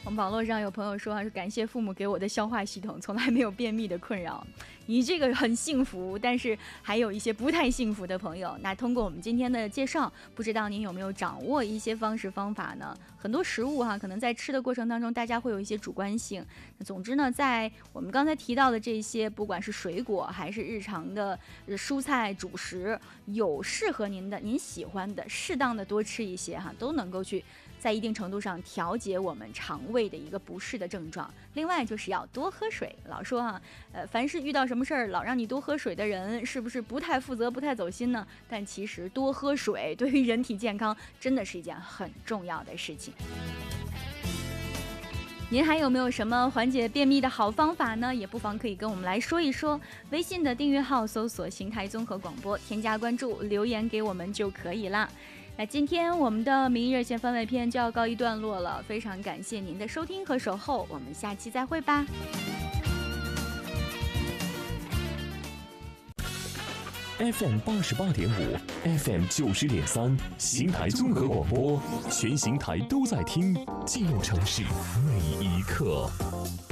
我们网络上有朋友说，是感谢父母给我的消化系统，从来没有便秘的困扰。你这个很幸福，但是还有一些不太幸福的朋友。那通过我们今天的介绍，不知道您有没有掌握一些方式方法呢？很多食物可能在吃的过程当中，大家会有一些主观性。那总之呢，在我们刚才提到的这些，不管是水果还是日常的蔬菜主食，有适合您的、您喜欢的，适当的多吃一些都能够去在一定程度上调节我们肠胃的一个不适的症状。另外就是要多喝水，老说凡是遇到什么事儿老让你多喝水的人，是不是不太负责、不太走心呢？但其实多喝水对于人体健康真的是一件很重要的事情。您还有没有什么缓解便秘的好方法呢？也不妨可以跟我们来说一说。微信的订阅号搜索邢台综合广播，添加关注，留言给我们就可以啦。那今天我们的民意热线番外篇就要告一段落了，非常感谢您的收听和守候，我们下期再会吧。 FM 88.5 FM 90.3，邢台综合广播，全邢台都在听，记录城市每一刻。